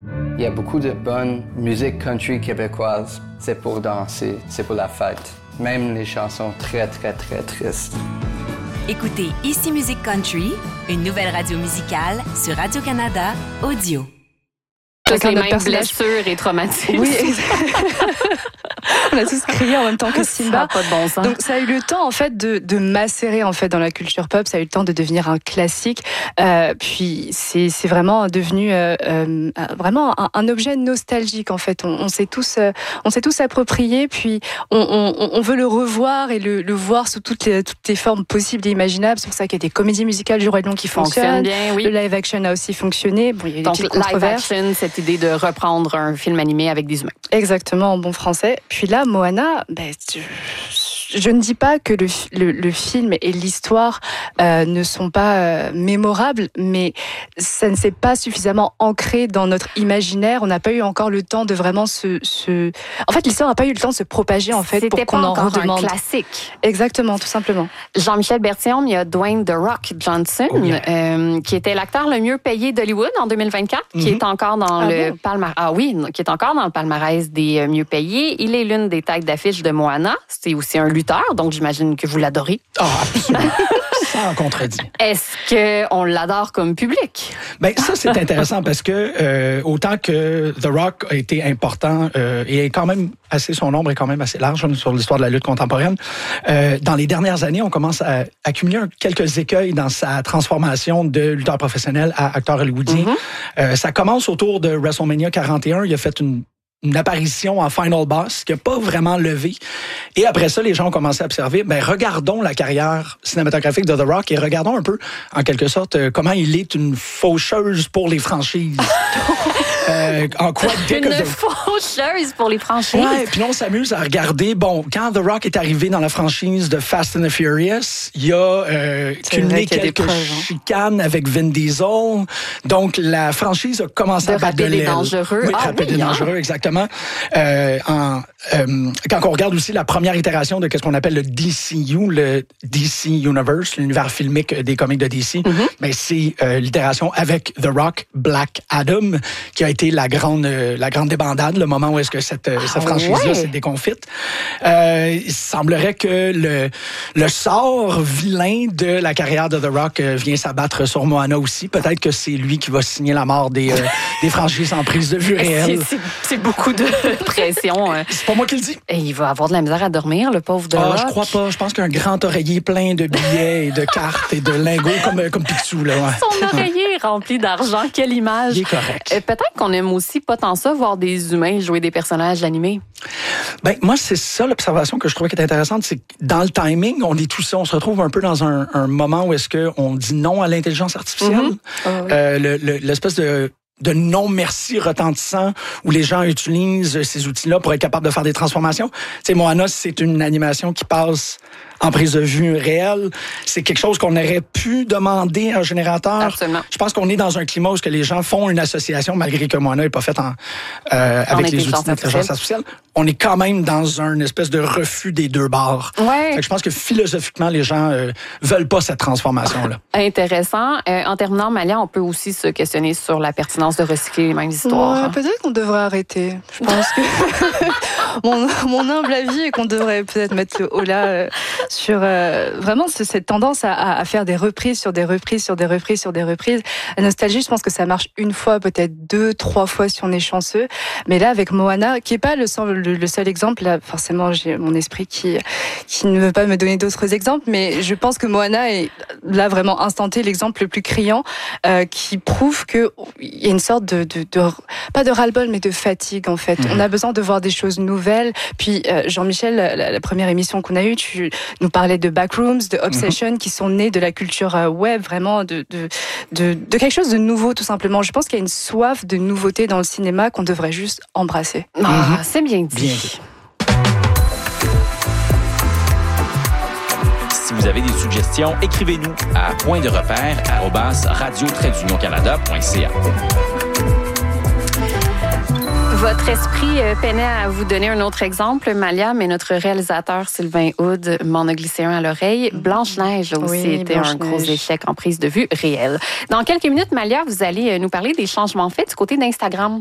Il y a beaucoup de bonne musique country québécoise. C'est pour danser, c'est pour la fête. Même les chansons très, très, très tristes. Écoutez Ici Musique Country, une nouvelle radio musicale sur Radio-Canada Audio. Toutes les mêmes blessures et traumatismes. Oui, on a tous crié en même temps que Simba. Ça n'a pas de bon sens. Donc ça a eu le temps en fait de macérer en fait dans la culture pop. Ça a eu le temps de devenir un classique. Puis c'est vraiment devenu vraiment un objet nostalgique en fait. On s'est tous approprié. Puis on veut le revoir et le voir sous toutes les formes possibles et imaginables. C'est pour ça qu'il y a des comédies musicales du Roi Lion qui fonctionnent. Bien, oui. Le live action a aussi fonctionné. Bon, il y a eu des petites controverses. Live action, cette idée de reprendre un film animé avec des humains. Exactement, en bon français. Puis là, Moana, je ne dis pas que le film et l'histoire ne sont pas mémorables, mais ça ne s'est pas suffisamment ancré dans notre imaginaire. On n'a pas eu encore le temps de vraiment En fait, l'histoire n'a pas eu le temps de se propager, en fait, C'était pour qu'on en redemande. C'était pas encore un classique. Exactement, tout simplement. Jean-Michel Berthiaume, il y a Dwayne The Rock Johnson, qui était l'acteur le mieux payé d'Hollywood en 2024, qui est encore dans le palmarès. Ah oui, qui est encore dans le palmarès des mieux payés. Il est l'une des têtes d'affiche de Moana. C'est aussi un lutteur, donc j'imagine que vous l'adorez. Ah, absolument. Sans contredit. Est-ce qu'on l'adore comme public? Ben ça, c'est intéressant parce que autant que The Rock a été important et est quand même son nombre est quand même assez large sur l'histoire de la lutte contemporaine, dans les dernières années, on commence à accumuler quelques écueils dans sa transformation de lutteur professionnel à acteur hollywoodien. Ça commence autour de WrestleMania 41. Il a fait une apparition en Final Boss qui n'a pas vraiment levé. Et après ça, les gens ont commencé à observer, regardons la carrière cinématographique de The Rock et regardons un peu, en quelque sorte, comment il est une faucheuse pour les franchises. En quoi Une faucheuse pour les franchises. Ouais, puis on s'amuse à regarder. Bon, quand The Rock est arrivé dans la franchise de Fast and the Furious, il a cumulé quelques chicanes avec Vin Diesel. Donc, la franchise a commencé à battre de l'aile. Dangereux. Oui, Rapide et Dangereux, exactement. Quand on regarde aussi la première itération de ce qu'on appelle le DCU, le DC Universe, l'univers filmique des comics de DC, c'est l'itération avec The Rock, Black Adam, qui a été la grande débandade, le moment où est-ce que cette franchise-là s'est déconfite. Il semblerait que le sort vilain de la carrière de The Rock vient s'abattre sur Moana aussi. Peut-être que c'est lui qui va signer la mort des franchises en prise de vue réelle. C'est beaucoup de pression. C'est pas moi qui le dis. Et il va avoir de la misère à dormir, le pauvre The Rock. Je crois pas. Je pense qu'un grand oreiller plein de billets et de cartes et de lingots comme Picsou. Là, ouais. Son oreiller est rempli d'argent. Quelle image. Il est correct. Peut-être qu'on aime aussi pas tant ça, voir des humains jouer des personnages animés. Moi, c'est ça l'observation que je trouvais qui était intéressante. C'est que dans le timing, on est tout ça. On se retrouve un peu dans un moment où est-ce qu'on dit non à l'intelligence artificielle. L'espèce de non-merci retentissant où les gens utilisent ces outils-là pour être capables de faire des transformations. Tu sais, Moana, c'est une animation qui passe en prise de vue réelle. C'est quelque chose qu'on aurait pu demander à un générateur. Absolument. Je pense qu'on est dans un climat où que les gens font une association, malgré que Moana n'est pas faite avec les outils d'intelligence artificielle. On est quand même dans un espèce de refus des deux bords. Ouais. Je pense que philosophiquement, les gens veulent pas cette transformation-là. Intéressant. En terminant, Malia, on peut aussi se questionner sur la pertinence de recycler les mêmes histoires. Ouais, peut-être qu'on devrait arrêter. Je pense que mon humble avis est qu'on devrait peut-être mettre le haut là sur vraiment cette tendance à faire des reprises sur des reprises sur des reprises sur des reprises. La nostalgie, je pense que ça marche une fois, peut-être 2, 3 fois si on est chanceux. Mais là, avec Moana, qui est pas le seul exemple, là, forcément, j'ai mon esprit qui ne veut pas me donner d'autres exemples, mais je pense que Moana est là vraiment instanté l'exemple le plus criant qui prouve qu'il y a une sorte de pas de ras-le-bol, mais de fatigue, en fait. On a besoin de voir des choses nouvelles. Puis, Jean-Michel, la première émission qu'on a eue, tu nous parlais de Backrooms, de Obsession, qui sont nés de la culture web, vraiment de quelque chose de nouveau, tout simplement. Je pense qu'il y a une soif de nouveauté dans le cinéma qu'on devrait juste embrasser. C'est bien dit. Bien dit. Si vous avez des suggestions, écrivez-nous à pointderepère@radio-canada.ca. Votre esprit peinait à vous donner un autre exemple, Malia, mais notre réalisateur Sylvain Houd m'en a glissé un à l'oreille. Blanche-Neige a aussi été un gros échec en prise de vue réelle. Dans quelques minutes, Malia, vous allez nous parler des changements faits du côté d'Instagram.